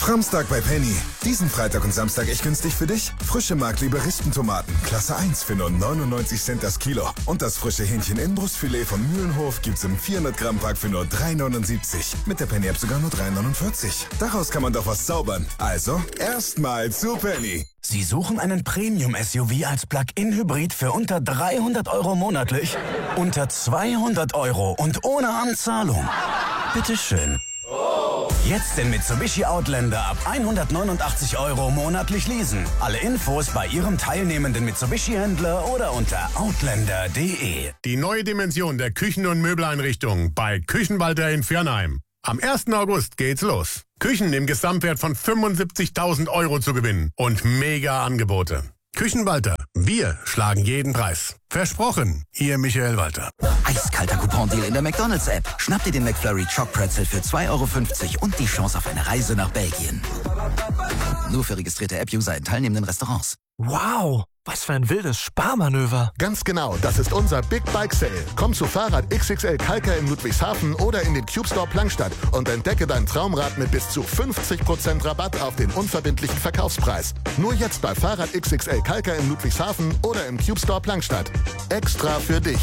Framstag bei Penny. Diesen Freitag und Samstag echt günstig für dich. Frische Mark-Liberistentomaten, Klasse 1 für nur 99 Cent das Kilo. Und das frische Hähnchen-Innenbrustfilet von Mühlenhof gibt's im 400-Gramm-Pack für nur 3,79. Mit der Penny-App sogar nur 3,49. Daraus kann man doch was zaubern. Also, erstmal zu Penny. Sie suchen einen Premium-SUV als Plug-in-Hybrid für unter 300 € monatlich? Unter 200 € und ohne Anzahlung? Bitteschön. Jetzt den Mitsubishi Outlander ab 189 € monatlich leasen. Alle Infos bei Ihrem teilnehmenden Mitsubishi-Händler oder unter outlander.de. Die neue Dimension der Küchen- und Möbeleinrichtung bei Küchenwalter in Viernheim. Am 1. August geht's los. Küchen im Gesamtwert von 75.000 € zu gewinnen und mega Angebote. Küchenwalter, wir schlagen jeden Preis. Versprochen, Ihr Michael Walter. Eiskalter Coupon-Deal in der McDonald's-App. Schnapp dir den McFlurry Choc Pretzel für 2,50 € und die Chance auf eine Reise nach Belgien. Nur für registrierte App-User in teilnehmenden Restaurants. Wow, was für ein wildes Sparmanöver. Ganz genau, das ist unser Big Bike Sale. Komm zu Fahrrad XXL Kalka in Ludwigshafen oder in den Cube Store Plankstadt und entdecke dein Traumrad mit bis zu 50% Rabatt auf den unverbindlichen Verkaufspreis. Nur jetzt bei Fahrrad XXL Kalka in Ludwigshafen oder im Cube Store Plankstadt. Extra für dich.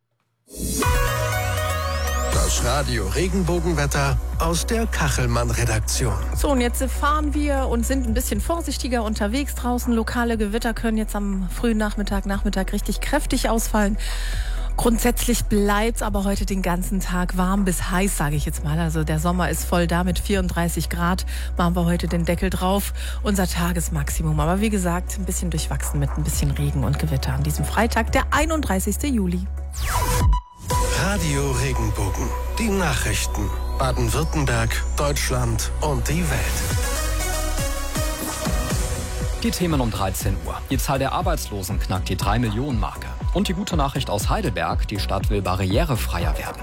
Das Radio Regenbogenwetter aus der Kachelmann-Redaktion. So, und jetzt fahren wir und sind ein bisschen vorsichtiger unterwegs draußen. Lokale Gewitter können jetzt am frühen Nachmittag richtig kräftig ausfallen. Grundsätzlich bleibt es aber heute den ganzen Tag warm bis heiß, sage ich jetzt mal. Also der Sommer ist voll da mit 34 Grad. Machen wir heute den Deckel drauf. Unser Tagesmaximum. Aber wie gesagt, ein bisschen durchwachsen mit ein bisschen Regen und Gewitter an diesem Freitag, der 31. Juli. Radio Regenbogen. Die Nachrichten. Baden-Württemberg, Deutschland und die Welt. Die Themen um 13 Uhr. Die Zahl der Arbeitslosen knackt die 3-Millionen-Marke. Und die gute Nachricht aus Heidelberg, die Stadt will barrierefreier werden.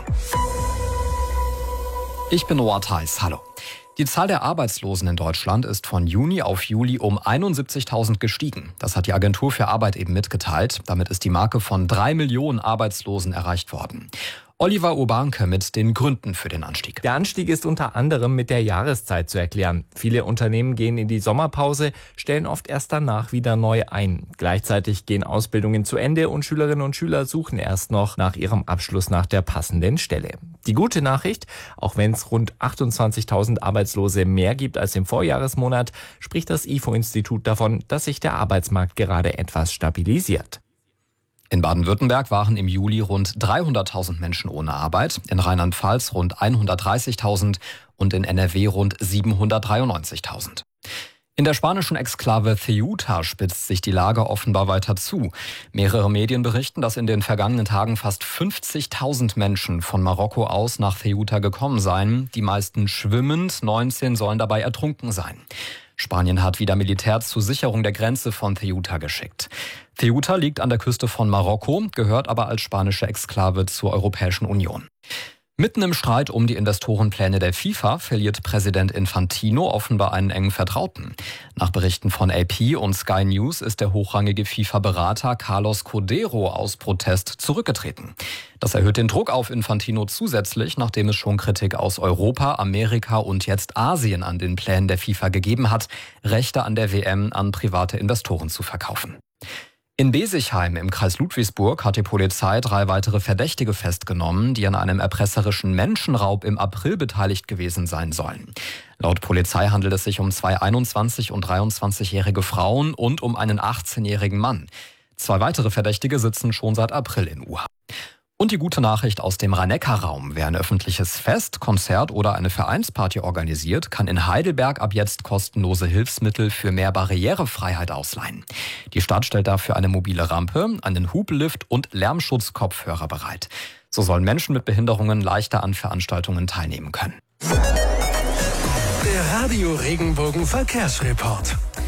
Ich bin Noah Theis, hallo. Die Zahl der Arbeitslosen in Deutschland ist von Juni auf Juli um 71.000 gestiegen. Das hat die Agentur für Arbeit eben mitgeteilt. Damit ist die Marke von 3 Millionen Arbeitslosen erreicht worden. Oliver Urbanke mit den Gründen für den Anstieg. Der Anstieg ist unter anderem mit der Jahreszeit zu erklären. Viele Unternehmen gehen in die Sommerpause, stellen oft erst danach wieder neu ein. Gleichzeitig gehen Ausbildungen zu Ende und Schülerinnen und Schüler suchen erst noch nach ihrem Abschluss nach der passenden Stelle. Die gute Nachricht, auch wenn es rund 28.000 Arbeitslose mehr gibt als im Vorjahresmonat, spricht das IFO-Institut davon, dass sich der Arbeitsmarkt gerade etwas stabilisiert. In Baden-Württemberg waren im Juli rund 300.000 Menschen ohne Arbeit, in Rheinland-Pfalz rund 130.000 und in NRW rund 793.000. In der spanischen Exklave Ceuta spitzt sich die Lage offenbar weiter zu. Mehrere Medien berichten, dass in den vergangenen Tagen fast 50.000 Menschen von Marokko aus nach Ceuta gekommen seien, die meisten schwimmend, 19 sollen dabei ertrunken sein. Spanien hat wieder Militär zur Sicherung der Grenze von Ceuta geschickt. Ceuta liegt an der Küste von Marokko, gehört aber als spanische Exklave zur Europäischen Union. Mitten im Streit um die Investorenpläne der FIFA verliert Präsident Infantino offenbar einen engen Vertrauten. Nach Berichten von AP und Sky News ist der hochrangige FIFA-Berater Carlos Codero aus Protest zurückgetreten. Das erhöht den Druck auf Infantino zusätzlich, nachdem es schon Kritik aus Europa, Amerika und jetzt Asien an den Plänen der FIFA gegeben hat, Rechte an der WM an private Investoren zu verkaufen. In Besichheim im Kreis Ludwigsburg hat die Polizei 3 weitere Verdächtige festgenommen, die an einem erpresserischen Menschenraub im April beteiligt gewesen sein sollen. Laut Polizei handelt es sich um 2 21- und 23-jährige Frauen und um einen 18-jährigen Mann. 2 weitere Verdächtige sitzen schon seit April in U-Haft. Und die gute Nachricht aus dem Rhein-Neckar-Raum: Wer ein öffentliches Fest, Konzert oder eine Vereinsparty organisiert, kann in Heidelberg ab jetzt kostenlose Hilfsmittel für mehr Barrierefreiheit ausleihen. Die Stadt stellt dafür eine mobile Rampe, einen Hublift und Lärmschutzkopfhörer bereit. So sollen Menschen mit Behinderungen leichter an Veranstaltungen teilnehmen können. Der Radio Regenbogen Verkehrsreport.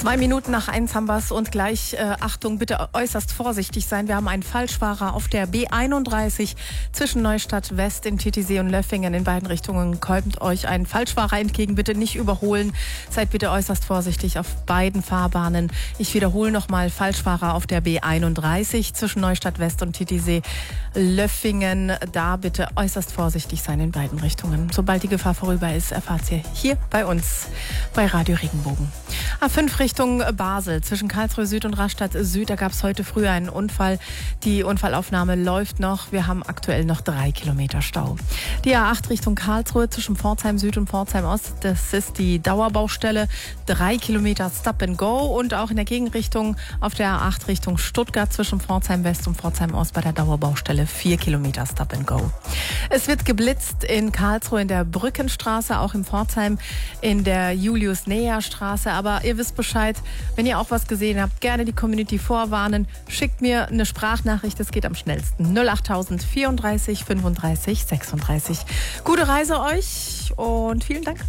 2 Minuten nach 1 haben wir es und gleich, Achtung, bitte äußerst vorsichtig sein. Wir haben einen Falschfahrer auf der B31 zwischen Neustadt West in Titisee und Löffingen. In beiden Richtungen kommt euch ein Falschfahrer entgegen. Bitte nicht überholen. Seid bitte äußerst vorsichtig auf beiden Fahrbahnen. Ich wiederhole nochmal, Falschfahrer auf der B31 zwischen Neustadt West und Titisee, Löffingen. Da bitte äußerst vorsichtig sein in beiden Richtungen. Sobald die Gefahr vorüber ist, erfahrt ihr hier bei uns bei Radio Regenbogen. A5 Richtung Basel zwischen Karlsruhe Süd und Rastatt Süd. Da gab es heute früh einen Unfall. Die Unfallaufnahme läuft noch. Wir haben aktuell noch 3 Kilometer Stau. Die A8 Richtung Karlsruhe zwischen Pforzheim Süd und Pforzheim Ost. Das ist die Dauerbaustelle. 3 Kilometer Stop and Go. Und auch in der Gegenrichtung auf der A8 Richtung Stuttgart zwischen Pforzheim West und Pforzheim Ost bei der Dauerbaustelle 4 Kilometer Stop and Go. Es wird geblitzt in Karlsruhe in der Brückenstraße, auch in Pforzheim in der Julius-Näher-Straße. Aber ihr wisst Bescheid, wenn ihr auch was gesehen habt, gerne die Community vorwarnen. Schickt mir eine Sprachnachricht, das geht am schnellsten. 08000 34 35 36. Gute Reise euch und vielen Dank.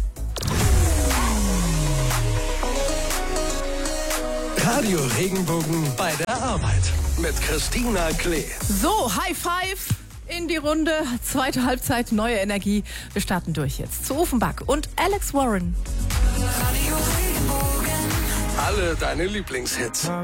Radio Regenbogen bei der Arbeit mit Christina Klee. So, High Five in die Runde. Zweite Halbzeit, neue Energie. Wir starten durch jetzt zu Offenbach und Alex Warren. Alle deine Lieblingshits.